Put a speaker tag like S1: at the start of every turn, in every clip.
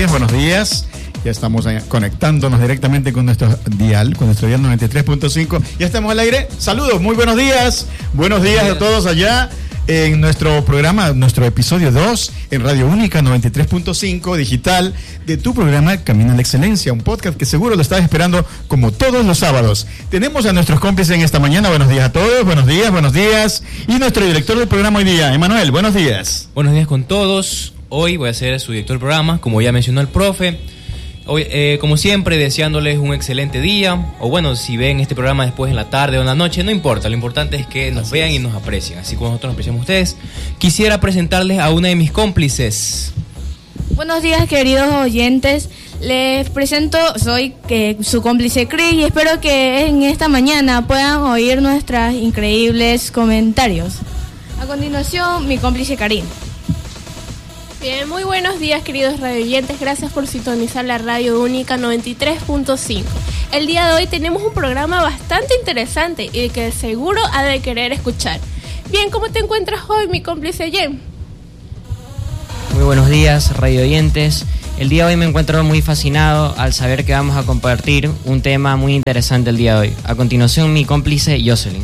S1: buenos días. Ya estamos conectándonos directamente con nuestro dial 93.5. Ya estamos al aire. Saludos, muy buenos días. Buenos días a todos allá en nuestro programa, nuestro episodio 2 en Radio Única 93.5 digital de tu programa Camino a la Excelencia, un podcast que seguro lo estás esperando como todos los sábados. Tenemos a nuestros cómplices en esta mañana. Buenos días a todos, buenos días. Y nuestro director del programa hoy día, Emanuel, buenos días.
S2: Buenos días con todos. Hoy voy a ser su director del programa, como ya mencionó el profe. Hoy, como siempre, deseándoles un excelente día. O bueno, si ven este programa después en la tarde o en la noche, no importa. Lo importante es que nos vean y nos aprecien. Así como nosotros nos apreciamos a ustedes. Quisiera presentarles a una de mis cómplices.
S3: Buenos días, queridos oyentes. Les presento, soy su cómplice Cris y espero que en esta mañana puedan oír nuestros increíbles comentarios. A continuación, mi cómplice Karim.
S4: Bien, muy buenos días, queridos radioyentes. Gracias por sintonizar la Radio Única 93.5. El día de hoy tenemos un programa bastante interesante y que seguro ha de querer escuchar. Bien, ¿cómo te encuentras hoy, mi cómplice Jen?
S5: Muy buenos días, radioyentes. El día de hoy me encuentro muy fascinado al saber que vamos a compartir un tema muy interesante el día de hoy. A continuación, mi cómplice Jocelyn.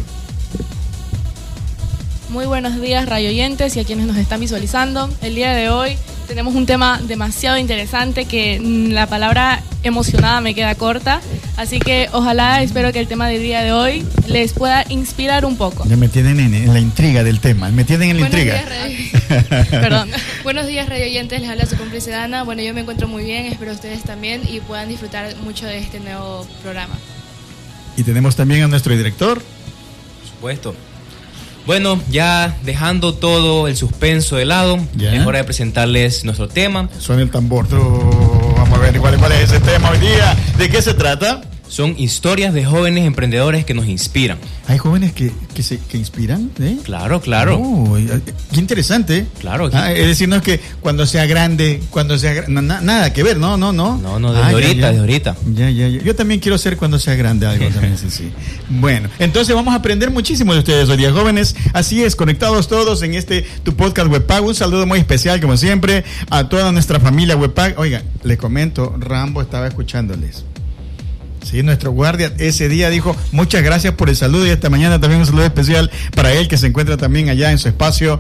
S6: Muy buenos días, radioyentes y a quienes nos están visualizando. El día de hoy tenemos un tema demasiado interesante que la palabra emocionada me queda corta. Así que ojalá, espero que el tema del día de hoy les pueda inspirar un poco.
S1: Ya me tienen en la intriga del tema, me tienen en la intriga.
S6: Perdón.
S7: Buenos días, radioyentes, les habla su cómplice Dana. Bueno, yo me encuentro muy bien, espero ustedes también y puedan disfrutar mucho de este nuevo programa.
S1: Y tenemos también a nuestro director.
S2: Por supuesto. Bueno, ya dejando todo el suspenso de lado, es hora de presentarles nuestro tema.
S1: Suena el tambor. Vamos a ver cuál es ese tema hoy día. ¿De qué se trata?
S2: Son historias de jóvenes emprendedores que nos inspiran.
S1: ¿Hay jóvenes que inspiran?
S2: Claro.
S1: Oh, qué interesante.
S2: Claro.
S1: Es decir, no es que cuando sea grande, nada que ver, no.
S2: No, desde ahorita.
S1: Ya. Yo también quiero ser cuando sea grande algo también, sí. Bueno, entonces vamos a aprender muchísimo de ustedes hoy día, jóvenes. Así es, conectados todos en tu podcast Webpack. Un saludo muy especial, como siempre, a toda nuestra familia Webpack. Oiga, les comento, Rambo estaba escuchándoles. Sí, nuestro guardia ese día dijo muchas gracias por el saludo y esta mañana también un saludo especial para él que se encuentra también allá en su espacio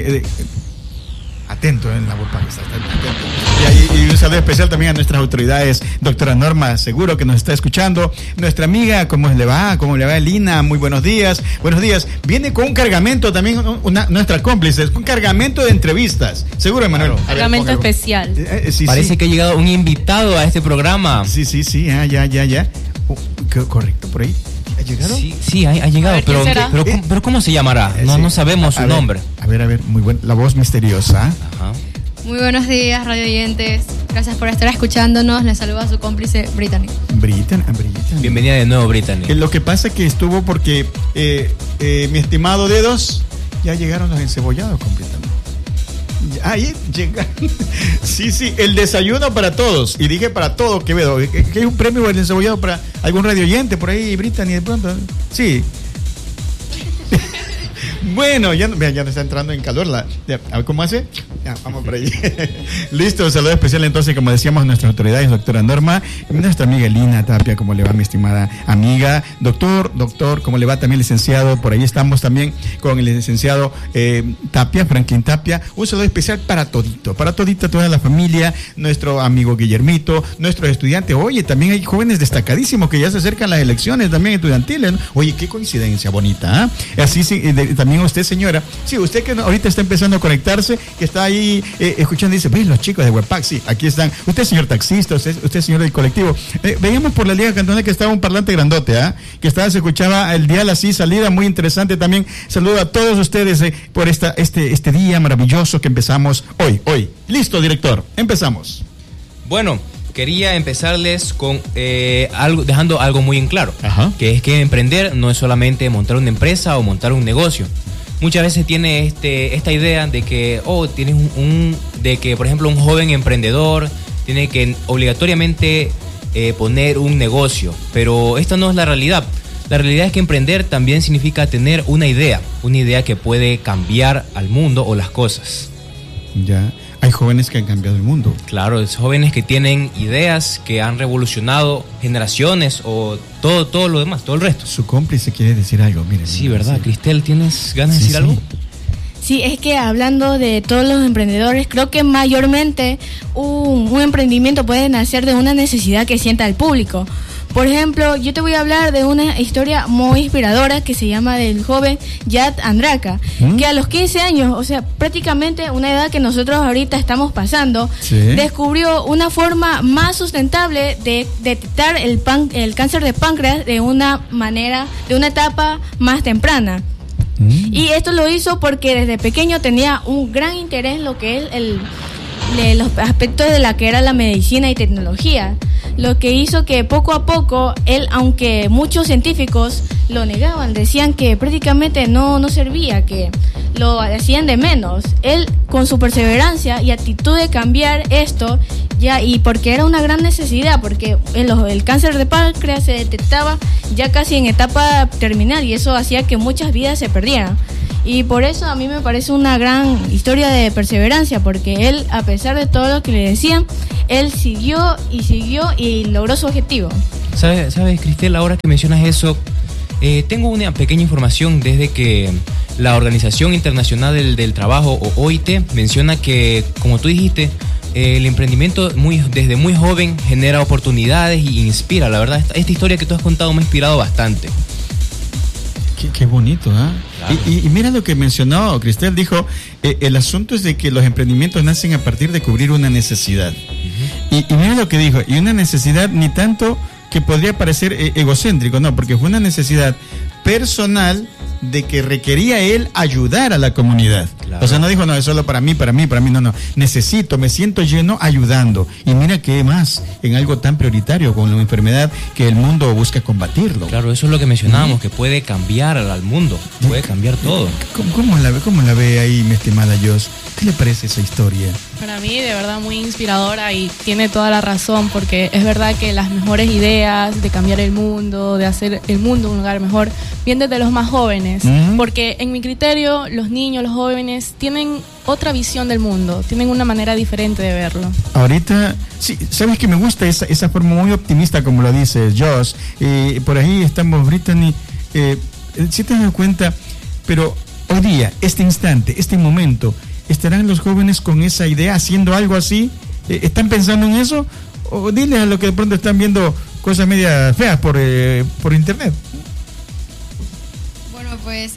S1: atento en la Webpack, y un saludo especial también a nuestras autoridades, doctora Norma, seguro que nos está escuchando, nuestra amiga, ¿cómo le va Lina? Muy buenos días, viene con un cargamento también, nuestra cómplice, un cargamento de entrevistas, seguro, Emanuel.
S6: Cargamento especial.
S2: Parece que ha llegado un invitado a este programa.
S1: Sí, ya. Correcto, por ahí. ¿Ha llegado?
S2: Sí, ha llegado, pero ¿cómo se llamará? No sabemos su nombre.
S1: A ver, muy buena, la voz misteriosa.
S2: Ajá.
S8: Muy buenos días, radioyentes. Gracias por estar escuchándonos. Les saluda su cómplice Brittany.
S1: Brittany.
S2: Bienvenida de nuevo, Brittany.
S1: Lo que pasa es que estuvo porque mi estimado Dedos, ya llegaron los encebollados completamente. Ahí llegaron. Sí, el desayuno para todos. Y dije para todos, Quevedo. ¿Que hay un premio por el encebollado para algún radioyente por ahí, Brittany, de pronto? Sí. Bueno, ya no está entrando en calor. A ver cómo hace. Ya, vamos por ahí. Listo, un saludo especial entonces, como decíamos, a nuestras autoridades, doctora Norma, y nuestra amiga Lina Tapia, ¿cómo le va, mi estimada amiga? Doctor, ¿cómo le va también, licenciado? Por ahí estamos también con el licenciado Tapia, Franklin Tapia. Un saludo especial para todita, toda la familia, nuestro amigo Guillermito, nuestros estudiantes. Oye, también hay jóvenes destacadísimos que ya se acercan las elecciones también estudiantiles, ¿no? Oye, qué coincidencia bonita, ¿eh? Así sí, también usted, señora, sí, usted que ahorita está empezando a conectarse, que está ahí escuchando, dice, ¿ves los chicos de Webpack? Sí, aquí están. Usted, señor taxista, usted señor del colectivo. Veíamos por la Liga Cantonal que estaba un parlante grandote, que se escuchaba el dial así, salida muy interesante también. Saludo a todos ustedes por este día maravilloso que empezamos hoy. Listo, director, empezamos.
S2: Bueno, quería empezarles con dejando algo muy en claro.
S1: Ajá.
S2: Que es que emprender no es solamente montar una empresa o montar un negocio. Muchas veces tiene esta idea de que de que, por ejemplo, un joven emprendedor tiene que obligatoriamente poner un negocio, pero esta no es la realidad. La realidad es que emprender también significa tener una idea que puede cambiar al mundo o las cosas.
S1: Ya. hay jóvenes que han cambiado el mundo.
S2: Claro, es jóvenes que tienen ideas que han revolucionado generaciones o todo lo demás, todo el resto.
S1: Su cómplice quiere decir algo, miren.
S2: Sí, ¿verdad? Cristel, ¿tienes ganas de decir algo?
S3: Sí, es que hablando de todos los emprendedores, creo que mayormente un emprendimiento puede nacer de una necesidad que sienta el público. Por ejemplo, yo te voy a hablar de una historia muy inspiradora que se llama del joven Yad Andraka, que a los 15 años, o sea, prácticamente una edad que nosotros ahorita estamos pasando, descubrió una forma más sustentable de detectar el cáncer de páncreas de una etapa más temprana. Y esto lo hizo porque desde pequeño tenía un gran interés en lo que es los aspectos de la que era la medicina y tecnología, lo que hizo que poco a poco él, aunque muchos científicos lo negaban, decían que prácticamente no servía, que lo hacían de menos, él con su perseverancia y actitud de cambiar esto, y porque era una gran necesidad, porque el cáncer de páncreas se detectaba ya casi en etapa terminal y eso hacía que muchas vidas se perdieran. Y por eso a mí me parece una gran historia de perseverancia, porque él, a pesar de todo lo que le decían, él siguió y logró su objetivo.
S2: ¿Sabes, Cristel, ahora que mencionas eso, tengo una pequeña información desde que la Organización Internacional del Trabajo, o OIT, menciona que, como tú dijiste, el emprendimiento desde muy joven genera oportunidades y inspira. La verdad, esta historia que tú has contado me ha inspirado bastante.
S1: Qué bonito, ¿ah?
S2: Claro.
S1: Y mira lo que mencionó Cristel, dijo, el asunto es de que los emprendimientos nacen a partir de cubrir una necesidad. Y mira lo que dijo, y una necesidad ni tanto que podría parecer egocéntrico, no, porque fue una necesidad personal de que requería él ayudar a la comunidad. Claro. O sea, no dijo, no, es solo para mí, no. Me siento lleno ayudando. Y mira qué más, en algo tan prioritario como una enfermedad que el mundo busca combatirlo.
S2: Claro, eso es lo que mencionábamos, que puede cambiar al mundo, puede cambiar todo.
S1: ¿Cómo la ve ahí, mi estimada Jos? ¿Qué le parece esa historia?
S6: Para mí, de verdad, muy inspiradora y tiene toda la razón, porque es verdad que las mejores ideas de cambiar el mundo, de hacer el mundo un lugar mejor, vienen de los más jóvenes. Porque en mi criterio, los niños, los jóvenes, tienen otra visión del mundo, tienen una manera diferente de verlo.
S1: Ahorita, sí, sabes que me gusta esa forma muy optimista, como lo dice Josh. Por ahí estamos, Brittany, si te das cuenta, pero hoy día, este instante, este momento, ¿estarán los jóvenes con esa idea haciendo algo así? ¿Están pensando en eso? O diles a lo que de pronto están viendo cosas medias feas por internet.
S8: Bueno, pues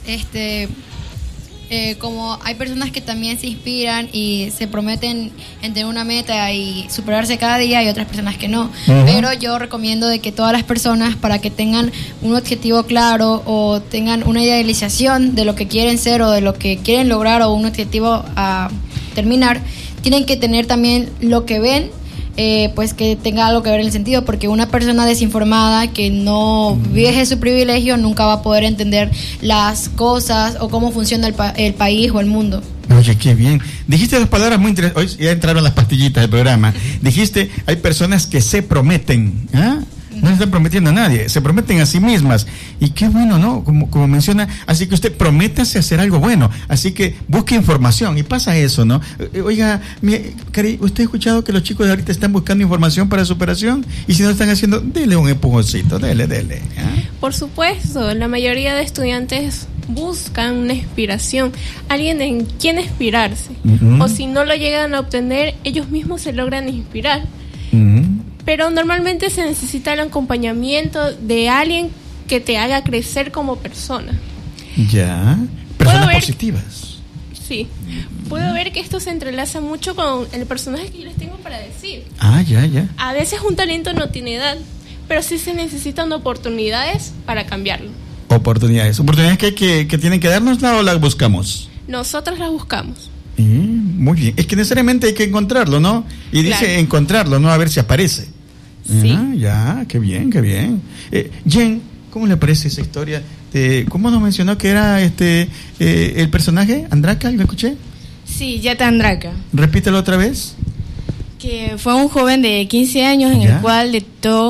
S8: como hay personas que también se inspiran y se prometen en tener una meta y superarse cada día, y otras personas que no. Pero yo recomiendo de que todas las personas, para que tengan un objetivo claro o tengan una idealización de lo que quieren ser o de lo que quieren lograr o un objetivo a terminar, tienen que tener también lo que ven, pues que tenga algo que ver en el sentido, porque una persona desinformada que no vive su privilegio nunca va a poder entender las cosas o cómo funciona el país o el mundo.
S1: Oye, qué bien. Dijiste dos palabras muy interesantes. Hoy ya entraron las pastillitas del programa. Dijiste, hay personas que se prometen, ¿ah? No le están prometiendo a nadie, se prometen a sí mismas. Y qué bueno, ¿no? Como menciona, así que usted prométase hacer algo bueno, así que busque información, y pasa eso, ¿no? Oiga, Cari, ¿usted ha escuchado que los chicos de ahorita están buscando información para superación? Y si no lo están haciendo, dele un empujoncito, dele. ¿Ah?
S4: Por supuesto, la mayoría de estudiantes buscan una inspiración, alguien en quien inspirarse. O si no lo llegan a obtener, ellos mismos se logran inspirar. Pero normalmente se necesita el acompañamiento de alguien que te haga crecer como persona.
S1: Ya, personas positivas.
S4: Sí, puedo ver que esto se entrelaza mucho con el personaje que yo les tengo para decir.
S1: Ya.
S4: A veces un talento no tiene edad, pero sí se necesitan oportunidades para cambiarlo.
S1: Oportunidades que tienen que darnos, o las buscamos.
S4: Nosotros las buscamos.
S1: Muy bien, es que necesariamente hay que encontrarlo, ¿no? Y dice
S4: claro,
S1: encontrarlo, ¿no? A ver si aparece.
S4: Sí.
S1: Ya, qué bien. Jen, ¿cómo le parece esa historia? ¿Cómo nos mencionó que era el personaje? ¿Andraka? ¿Lo escuché?
S3: Sí, Yad Andraka.
S1: Repítelo otra vez.
S3: Que fue un joven de 15 años en el cual detectó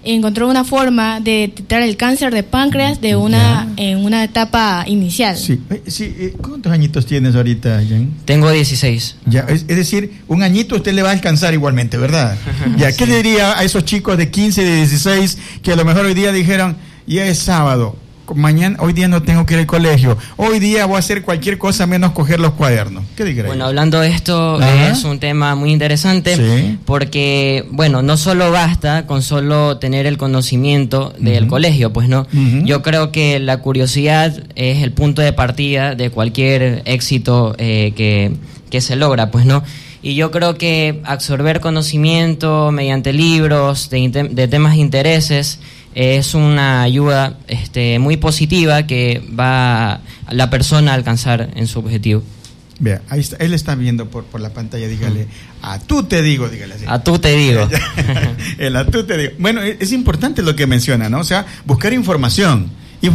S3: encontró una forma de detectar el cáncer de páncreas en una etapa inicial.
S1: Sí. ¿Cuántos añitos tienes ahorita, Jan?
S5: Tengo 16.
S1: Ya, es decir, un añito usted le va a alcanzar igualmente, ¿verdad? Ya, ¿qué le diría a esos chicos de 15, de 16 que a lo mejor hoy día dijeron, ya es sábado, hoy día no tengo que ir al colegio, hoy día voy a hacer cualquier cosa menos coger los cuadernos? ¿Qué diría?
S5: Bueno, hablando de esto, es un tema muy interesante,
S1: sí,
S5: porque, bueno, no solo basta con solo tener el conocimiento del colegio, pues no. Yo creo que la curiosidad es el punto de partida de cualquier éxito que se logra, pues no. Y yo creo que absorber conocimiento mediante libros de temas de intereses es una ayuda muy positiva que va a la persona a alcanzar en su objetivo.
S1: Vea, ahí está, él está viendo por la pantalla, dígale, a tú te digo, dígale así.
S5: A tú te digo.
S1: El a tú te digo. Bueno, es importante lo que menciona, ¿no? O sea, buscar información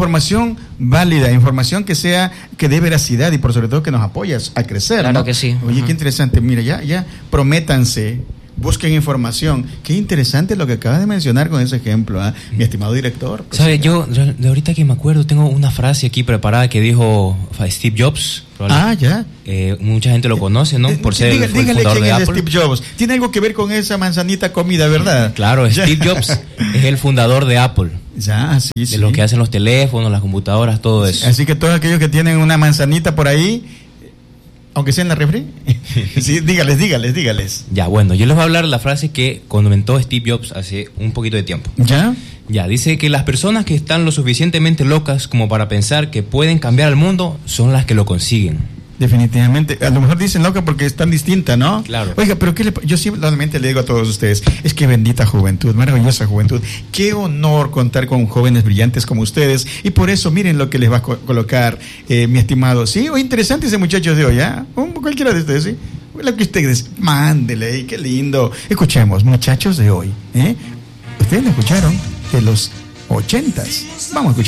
S1: válida, información que dé veracidad y por sobre todo que nos apoye a crecer.
S5: Claro,
S1: ¿no?
S5: que sí.
S1: Oye, qué interesante, mira, ya prométanse, busquen información. Qué interesante lo que acabas de mencionar con ese ejemplo, mi estimado director. Pues,
S2: ¿Sabe? Yo, de ahorita que me acuerdo, tengo una frase aquí preparada que dijo Steve Jobs.
S1: Ya.
S2: Mucha gente lo conoce, ¿no? Por ser el
S1: dígale
S2: fundador
S1: quién
S2: de
S1: es
S2: Apple.
S1: Steve Jobs. Tiene algo que ver con esa manzanita comida, ¿verdad?
S2: Claro, Steve Jobs es el fundador de Apple.
S1: Ya, sí.
S2: De lo que hacen los teléfonos, las computadoras, todo eso.
S1: Así que todos aquellos que tienen una manzanita por ahí, aunque sea en la refri, sí, dígales.
S2: Ya, bueno, yo les voy a hablar de la frase que comentó Steve Jobs hace un poquito de tiempo. Ya, dice que las personas que están lo suficientemente locas como para pensar que pueden cambiar el mundo son las que lo consiguen.
S1: Definitivamente, a lo mejor dicen loca porque es tan distinta, ¿no?
S2: Claro.
S1: Oiga, pero yo simplemente le digo a todos ustedes, es que bendita juventud, maravillosa juventud, qué honor contar con jóvenes brillantes como ustedes, y por eso miren lo que les va a colocar, mi estimado, ¿sí? O interesante ese muchacho de hoy, cualquiera de ustedes, ¿sí? Lo que ustedes, mándele, qué lindo. Escuchemos, muchachos de hoy, ustedes lo escucharon de los 80s, vamos a escuchar.